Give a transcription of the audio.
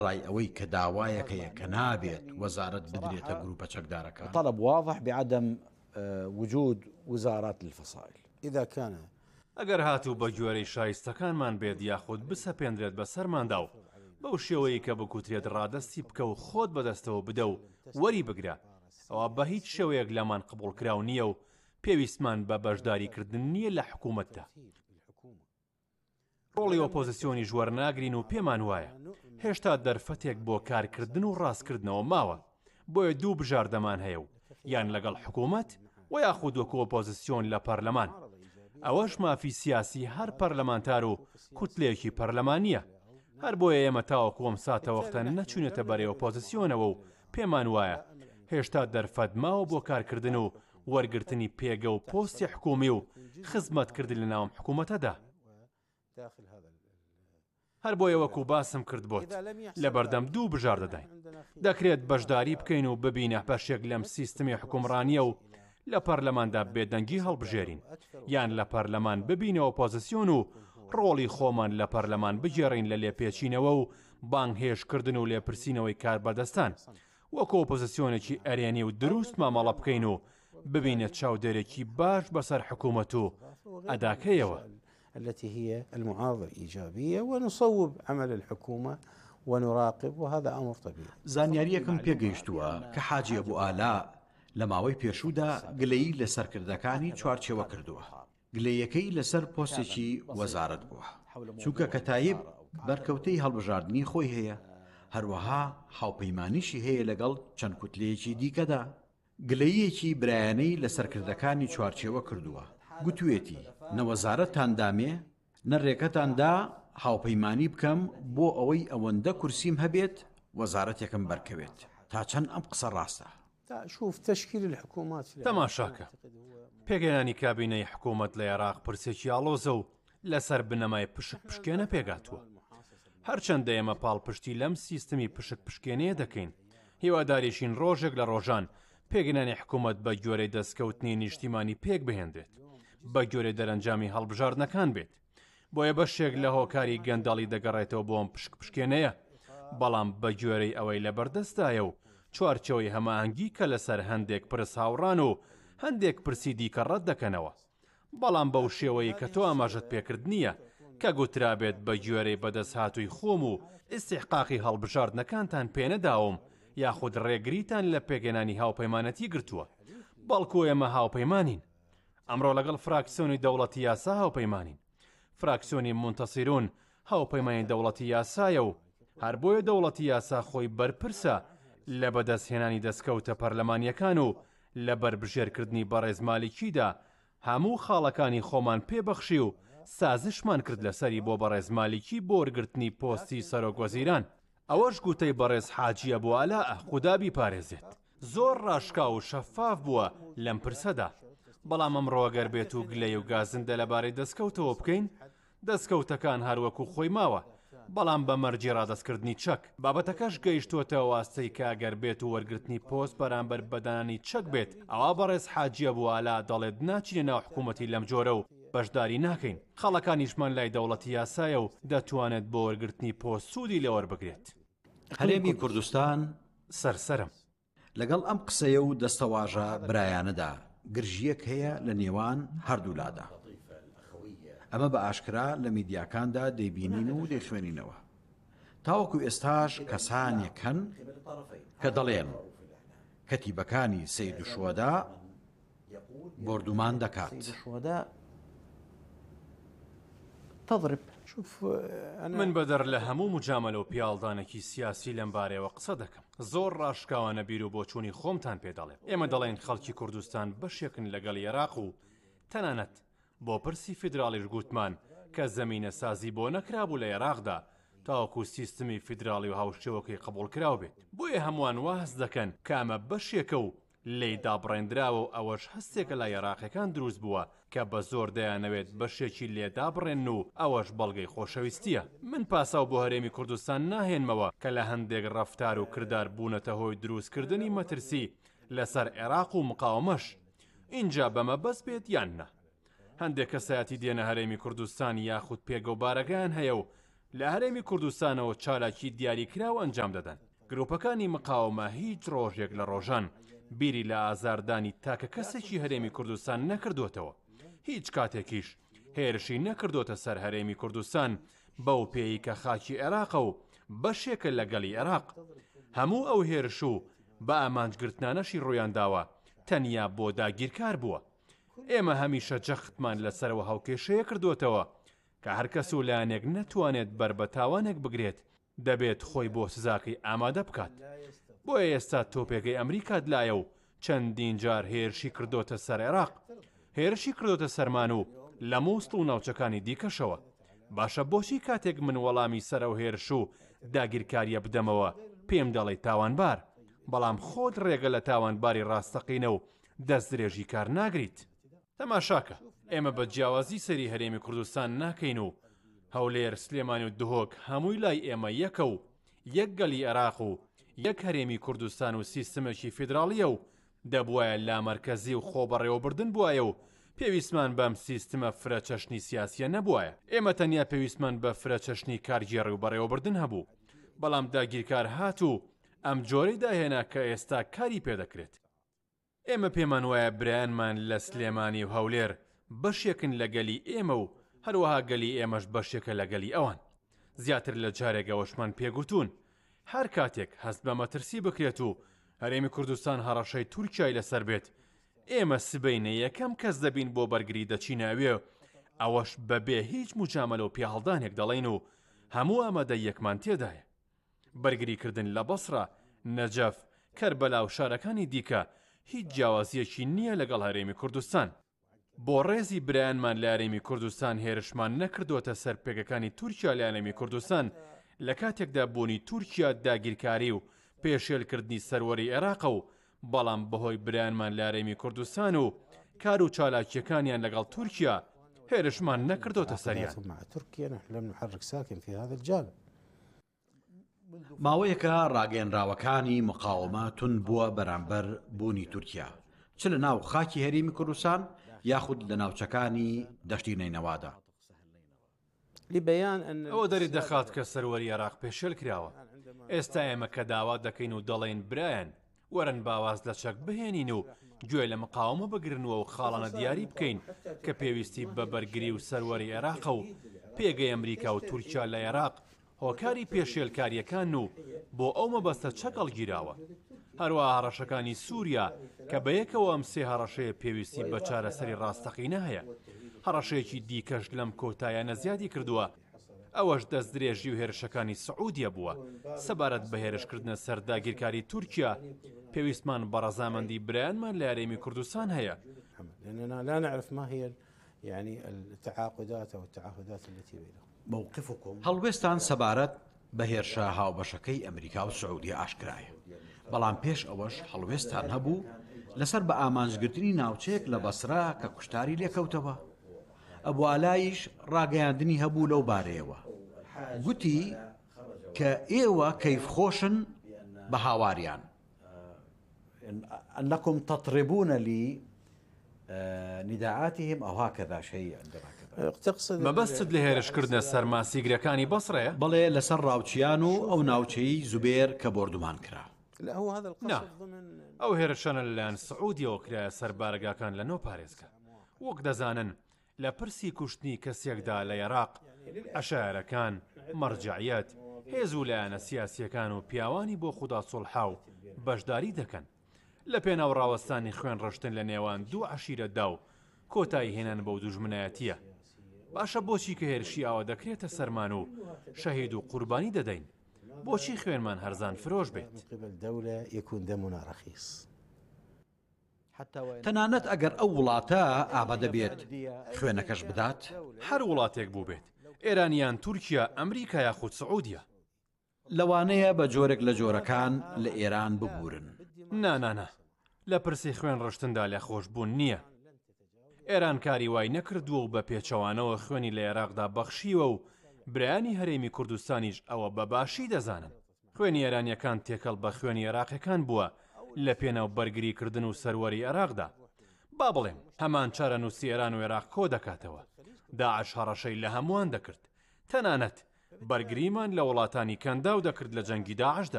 ڕای ئەوەی کە داوایەکەیە کە نابێت وەزارەت بدرێتە گروپە چەکدارەکان. طلب واضح بعدم وجود وزارات للفصائل. إذا كان ئەگەر هاتوو بە گوێرەی شایستەکانمان بێت یاخود بسەپێنرێت بە سەرماندا و بەو شێوەیە کە بکوترێت ڕادەستی بکە و خۆت بەدەستەوە بدە و وەری بگرە، ئەوە بە هیچ شێوەیەک لەمان قبول کراو نییە و پێویستمان بە بەشداریکردن نییە لە حکوومەتدا. ڕۆڵی ئۆپۆزیسیۆنی ژوەرناگرین و پێمان وایە هێشتا دەرفەتێک بۆ کارکردن و ڕاستکردنەوە ماوە، بۆیە دوو بژاردەمان هەیە و یان لەگەڵ حکوومەت و یاخود وەکو ئۆپۆزیسیۆن لە پەرلەمان. ئەوەش مافی سیاسی هەر پەرلەمانتار و کوتلەیەکی پەرلەمانیە. هەر بۆیە ئێمە تاوەکو ئەم ساتە وەختە نەچوونێتە بەرەی ئۆپۆزیسیۆنەوە و پێمان وایە هێشتا دەرفەت ماوە بۆ کارکردن و وەرگرتنی پێگە و پۆستی حکومی و خزمەتکردن لە ناوم حکوومەتەدا. هەر بۆیە وەکو باسم کرد بۆت لە بەردەم دوو بژار دەداین. دەکرێت بەشداری بکەین و ببینە بەشێک لەم سیستمی حکومڕانیە و لە پەرلەماندا بێدەنگی هەڵبژێرین، یان لە پەرلەمان ببینە ئۆپۆزیسیۆن و ڕۆڵی خۆمان لە پەرلەمان بگێڕین لە لێپێچینەوە و بانگهێشکردن و لێپرسینەوەی کاربەدەستان، وەکو ئۆپۆزیسیۆنێکی ئەرێنی و دروست مامەڵە بکەین و ببینێت چاودێرێکی باش بەسەر حکوومەت و ئەداکەیەوە. التي هي المعارضة الإيجابية ونصوب عمل الحكومة ونراقب، وهذا أمر طبيعي. زانیاریەکەم پێگەیشتووە کە حاجی ئەبوو ئالا لە ماوەی پێشوودا گلەیی لە سەرکردەکانی چوارچێوە کردووە. گلەیەکەی لەسەر پۆستێکی وەزارەت بووە، چونکە کە تایب بەرکەوتەی هەڵبژاردننی خۆی هەیە، هەروەها هاوپەیمانیشی هەیە لەگەڵ چەند کوتلەیەکی دیکەدا. گلەیەکی برایانەی لە سەرکردەکانی چوارچێوە کردووە، گوتوێتی نەوەزارەتتان دامێ نەڕێکەتاندا هاوپەیمانی بکەم بۆ ئەوەی ئەوەندە کورسیم هەبێت وەزارەتێکم بەرکەوێت. تا چەند ئەم قسە ڕاستە؟ شوف تشكيل الحكومات تەماشاکە پێگەیانی کابینەی حکوومەت لە عێراق پرسێکی ئاڵۆزە و لەسەر بنەمای پشک پشکێنە پێگاتووە. هەرچەندە ئێمە پاڵپشتی لەم سیستمی پشک پشکێنەیە دەکەین، هیواداریشین ڕۆژێک لە ڕۆژان پێگەیانی حکوومەت بە گوێرەی دەستکەوتنی نیشتیمانی پێک بهێنرێت، بە گوێرەی دەرەنجامی هەڵبژاردنەکان بێت. بۆیە بەشێک لە هۆکاری گەندەڵی دەگەڕێتەوە بۆ ئەم پشک پشکێنەیە، بەڵام بە گوێرەی ئەوەی لە بەردەستایە و چوارچەوەی هەماهەنگی کە لەسەر هەندێک پرس هاوڕان و هەندێک پرسی دیکە ڕەت دەکەنەوە. بەڵام بەو شێوەیە کە تۆ ئاماژەت پێکرد نییە کە گوترابێت بە گوێرەی بەدەست هاتووی خۆم و ئیستیحقاقی هەڵبژاردنەکانتان پێنەداوم یاخود ڕێگریتان لە پێگەنانی هاوپەیمانەتی گرتووە، بەڵکو ئێمە هاوپەیمانین. ئەمڕۆ لەگەڵ فراکسیۆنی دەوڵەتی یاسا هاوپەیمانین. فراکسیۆنی مونتەسیرون هاوپەیمانی دەوڵەتی یاسایە و هەر بۆیە دەوڵەتی یاسا خۆی بەرپرسە لە بەدەستهێنانی دەستکەوتە پەرلەمانیەکان و لە بەربژێرکردنی بەڕێزمالیکیدا هەموو خاڵەکانی خۆمان پێبەخشی و سازشمان کرد لەسەری بۆ بەڕێزمالیکی بۆ وەرگرتنی پۆستی سەرۆکوەزیران. ئەوەش گوتەی بەڕێز حاجی ئەبوو ئالائە خودابی پارێزێت. زۆر ڕاشکا و شەفاف بووە لەم پرسەدا. بەڵام ئەمڕۆ ئەگەر بێت و گلەی و گازندە لەبارەی دەستکەوتەوە بکەین، دەستکەوتەکان هەروەکو خۆی ماوە، بەڵام بە مەرجی ڕادەستکردنی چەک. بابەتەکەش گەیشتووەتەوە واستەی کە ئەگەر بێت و وەرگرتنی پۆست بەرامبەر بەدانانی چەک بێت، ئەوا بەڕێز حاجی ئەبوو ئالا دەڵێت ناچینە ناو حکوومەتی لەم جۆرە و بەشداری ناکەین. خەڵەکانیشمان لای دەوڵەتی یاسایە و دەتوانێت بۆ وەرگرتنی پۆست سوودی لێوەربگرێت. هەرێمی کوردستان سەرسەرم لەگەڵ ئەم قسەیە و دەستەواژە برایانەدا گرژیەک هەیە لە نێوان هەردوولادا. ئەمە بە ئاشکرا لە میدیاکاندا دەیبینین و دەیخوێنینەوە. تاوەکو ئێستاش کەسانێکن کە دەڵێن کەتیبەکانی سەید شوهەدا بردومان دەکات. من بەدەر لە هەموو مجاملە و پیاڵدانێکی سیاسی لەم بارەوە قسە دەکەم. زۆر ڕاشکاوانە بیر و بۆچوونی خۆمتان پێ دەڵێم. ئێمە دەڵێن خەڵکی کوردستان بەشێکن لەگەڵ عێراق و تەنانەت بۆ پرسی فیدراڵیش گوتمان کە زەمینە سازی بۆ نەکرابوو لە عێراقدا تاوەکو سیستمی فیدراڵی و هاوشێوەکەی قبول کراو بێت. بۆیە هەمووان واز دەکەن کە ئەمە بەشێکە و لی دابڕێنراوە و ئەوەش هەستێکە لە عێراقیەکان دروست بووە کە بە زۆر دەیانەوێت بەشێکی لێدابڕێن و ئەوەش بەڵگەی خۆشەویستیە. من پاساو بۆ هەرێمی کوردستان ناهێنمەوە کە لە هەندێک ڕەفتار و کردار بوونەتە هۆی دروستکردنی مەترسی لەسەر عێراق و مقاومەش. اینجا بەمە بەس بێت یان نە. هەندێک کەسایەتی دێنە هەرێمی کوردستان یاخود پێگە و بارەکەیان هەیە و لە هەرێمی کوردستانەوە چالاکی دیاریکراوە ئەنجام دەدەن. گرۆپەکانی مقاومە هیچ ڕۆژێک لە ڕۆژان بیری لە ئازاردانی تاکە کەسێکی هەرێمی کوردستان نەکردوتەوە. هیچ کاتێکیش هێرشی نەکردوتە سەر هەرێمی کوردستان بەو پێی کە خاکی عێراقە و بەشێکە لەگەڵی عێراق. هەموو ئەو هێرش و بە ئامانجگرتنانەشی ڕوویان داوە تەنیا بۆ داگیرکار بووە. ئێمە هەمیشە جەختمان لەسەرەوە هاوکێشەیە کردوتەوە کە هەر کەس و لایەنێک نەتوانێت بربەتاوانێک بگرێت دەبێت خۆی بۆ سزاکەی ئامادە بکات. بۆیە ئێستا تۆپێکەی ئەمریکات لایە و چەندین جار هێرشی کردوتە سەر عێراق، هێرشی کردوتە سەرمان و لە مووسڵ و ناوچەکانی دیکەشەوە. باشە بۆچی کاتێک من وەڵامی سەرە و هێرش و داگیرکاریە بدەمەوە پێم دەڵێ تاوانبار، بەڵام خۆت ڕێگە لە تاوانباری ڕاستەقینە و دەست درێژی کار ناگریت. تەماشاکە ئێمە بە جیاوازی سەری هەرێمی کوردستان ناکەین و هەولێر، سلێمانی و دهۆک هەمووی لای ئێمە یەکە و یەک گەلی عێراق و یەک هەرێمی کوردستان و سیستمێکی فیدراڵیە و دەبوایە لامەرکەزی و خۆبەڕێوەبردن بووایە و پێویستمان بەم سیستمە فرەچەشنی سیاسیە نەبووایە. ئێمە تەنیا پێویستمان بە فرەچەشنی کارگێڕی و بەڕێوەبردن هەبوو، بەڵام داگیرکار هات و ئەم جۆرەی داهێنا کە ئێستا کاری پێدەکرێت. ئێمە پێمان وایە برایانمان لە سلێمانی و هەولێر بەشێکن لە گەلی ئێمە و هەروەها گەلی ئێمەش بەشێکە لە گەلی ئەوان. زیاتر لە جارێکەوەشمان پێگوتون هەر کاتێک هەست بە مەترسی بکرێت و هەرێمی کوردستان هەڕەشەی تورکیای لەسەر بێت، ئێمە سبەینە یەکەم کەس دەبین بۆ بەرگری دەچینەوێ، ئەوەش بەبێ هیچ موجامەلە و پیاهەڵدانێک دەڵێن و هەموو ئەمەدە یەکمان تێدایە. بەرگریکردن لە بەسڕە، نەجەف، کەربەلا و شارەکانی دیکە هیچ جیاوازیەکی نییە لەگەڵ هەرێمی کوردستان. بۆ ڕێزی برایانمان لە هەرێمی کوردستان هێرشمان نەکردوتە سەر پێگەکانی تورکیا لە هەرێمی کوردستان لە کاتێکدا بوونی تورکیا داگیرکاری و پێشێلکردنی سەروەری عێراقە و بەڵام بەهۆی برایانمان لە هەرێمی کوردستان و کار و چالاکیەکانیان لەگەڵ تورکیا هێرشمان نەکردوتە سەریان. ماوەیەکە ڕاگەیەنراوەکانی مقاومە تون بووە بەرامبەر بوونی تورکیا، چ لە ناو خاکی هەرێمی کوردستان یاخود لە ناوچەکانی دەشتی نەینەوادا. ئەوە دەری دەخات کە سەروەری عێراق پێشێل کراوە. ئێستا ئێمە کە داوا دەکەین و دەڵێن برایەن وەرن باواز لە چەک بهێنین و گوێ لە مقاومە بگرنەوە و خاڵانە دیاری بکەین کە پێویستی بە بەرگری و سەروەری عێراقە و پێگەی ئەمریکا و تورکیا لە عێراق هۆکاری پێشێلکاریەکان و بۆ ئەو مەبەستە چەکەڵ گیراوە. هەروەها هەڕەشەکانی سووریا کە بەیەکەوە ئەم سێ هەڕەشەیە پێویستی بە چارەسەری ڕاستەقینە هەیە. هەڕەشەیەکی دیکەش لەم کۆتایانە زیادی کردووە، ئەوەش دەست درێژی و هێرشەکانی سعودیە بووە. سەبارەت بە هێرشکردنە سەر داگیرکاری تورکیا پێویستمان بە ڕەزامەندی برایانمان لە هەرێمی کوردستان هەیە. هەڵوێستان سەبارەت بە هێرشە هاوبەشەکەی ئەمریکا و سعودی ئاشکرایە، بەڵام پێش ئەوەش هەڵوێستان هەبوو لەسەر بە ئامانجگرتنی ناوچەیەک لە بەسرا کە کوشتاری لێکەوتەوە. ئەبوالایش ڕاگەیاندنی هەبوو لەو بارەیەوە، گوتی کە ئێوە کەیفخۆشن بە هاواریان. أنكم تطربون لي نداعاتهم أو هكذا شيء عندما مەبەستت لە هێرشکردنە سەر ماسیگرەکانی بەسڕەیە؟ بەڵێ لەسەر ڕاوچیان و ئەو ناوچەی زوبێر کە بۆردومان کرا. ئەو هێرشانە لەلایەن سعودیەوە کرایە سەر بارگاکان لە نۆ پارێزگا. وەک دەزانن لە پرسی کوشتنی کەسێکدا لە عێراق عەشایەرەکان، مەرجەعیەت، هێز و لایەنە سیاسیەکان و پیاوانی بۆ خودا سوڵحا و بەشداری دەکەن لە پێناو ڕاوەستانی خوێن ڕشتن لە نێوان دوو عەشیرەتدا و کۆتایی هێنان بەو دوژمنایەتیە. باشە بۆچی کە هێرشی ئاوە دەکرێتە سەرمان و شەهید و قوربانی دەدەین؟ بۆچی خوێنمان هەرزان فرۆش بێت؟ تەنانەت ئەگەر ئەو وڵاتە ئامادە بێت خوێنەکەش بدات، هەر وڵاتێک بوو بێت، ئێرانیان، تورکیا، ئەمریکا یاخود سعودیە، لەوانەیە بە جۆرێک لە جۆرەکان لە ئێران ببورن. نانانە لە پرسی خوێن ڕشتندا لە خۆشبوون نییە. ئێران کاری وای نەکردووە و بە پێچەوانەوە خوێنی لە عێراقدا بەخشیوە و برایانی هەرێمی کوردستانیش ئەوە بەباشی دەزانن. خوێنی ئێرانیەکان تێکەڵ بە خوێنی عێراقیەکان بووە لە پێناو بەرگریکردن و سەروەری عێراقدا. با بڵێم هەمان چارەنووسی ئێران و عێراق کۆ دەکاتەوە. داعش هەڕەشەی لە هەمووان دەکرد، تەنانەت بەرگریمان لە وڵاتانی کەندا و دەکرد لە جەنگی داعشدا.